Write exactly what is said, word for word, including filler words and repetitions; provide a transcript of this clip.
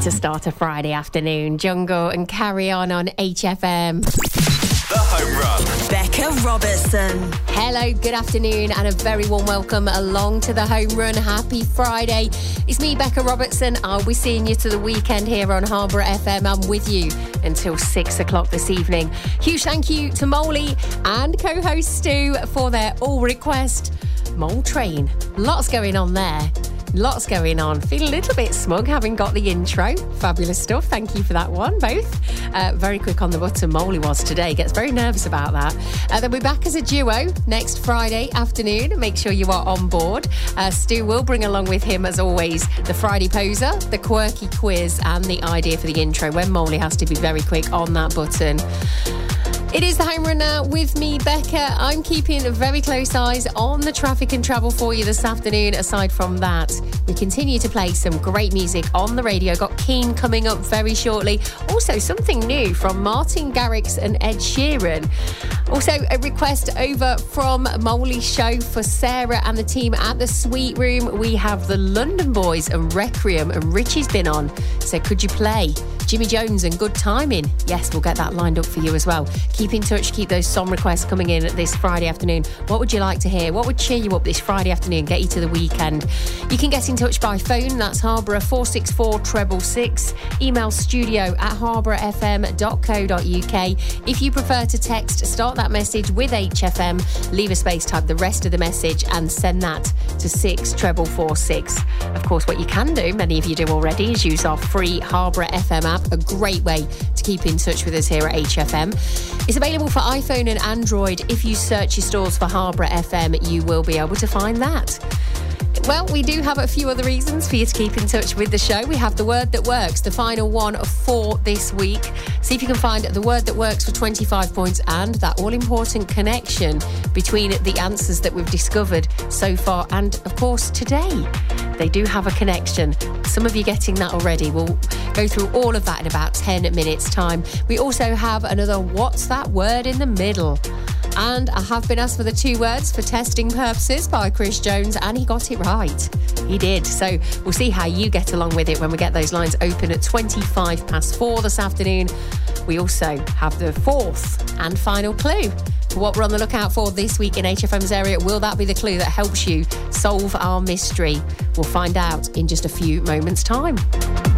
to start a Friday afternoon. Jungle and Carry On on H F M. The Home Run. Becca Robertson. Hello, good afternoon, and a very warm welcome along to the Home Run. Happy Friday. It's me, Becca Robertson. I'll be seeing you to the weekend here on Harbour F M. I'm with you until six o'clock this evening. Huge thank you to Molly and co-host Stu for their all request Mole Train. Lots going on there. Lots going on. Feel a little bit smug having got the intro. Fabulous stuff. Thank you for that one, both. Uh, very quick on the button, Molly was today. Gets very nervous about that. Uh, they'll be back as a duo next Friday afternoon. Make sure you are on board. Uh, Stu will bring along with him, as always, the Friday poser, the quirky quiz, and the idea for the intro when Molly has to be very quick on that button. It is the Home Run now with me, Becca. I'm keeping very close eyes on the traffic and travel for you this afternoon. Aside from that, we continue to play some great music on the radio. Got Keen coming up very shortly. Also, something new from Martin Garrix and Ed Sheeran. Also, a request over from Molly's show for Sarah and the team at the Sweet Room. We have the London Boys and Requiem, and Richie's been on. So could you play Jimmy Jones and Good Timing? Yes, we'll get that lined up for you as well. Keep in touch, keep those song requests coming in this Friday afternoon. What would you like to hear? What would cheer you up this Friday afternoon, get you to the weekend? You can get in touch by phone. That's Harborough four six four six six six. Email studio at harborough f m dot co dot u k. If you prefer to text, start that message with H F M, leave a space, type the rest of the message and send that to six four four six. Of course, what you can do, many of you do already, is use our free Harborough F M app, a great way to keep in touch with us here at H F M. It's available for iPhone and Android. If you search your stores for Harborough F M, you will be able to find that. Well, we do have a few other reasons for you to keep in touch with the show. We have the word that works, the final one for this week. See if you can find the word that works for twenty-five points and that all-important connection between the answers that we've discovered so far and, of course, today. They do have a connection. Some of you getting that already. We'll go through all of that in about ten minutes' time. We also have another What's That Word in the Middle? And I have been asked for the two words for testing purposes by Chris Jones, and he got it right. He did. So we'll see how you get along with it when we get those lines open at twenty-five past four this afternoon. We also have the fourth and final clue for what we're on the lookout for this week in H F M's area. Will that be the clue that helps you solve our mystery? We'll find out in just a few moments' time.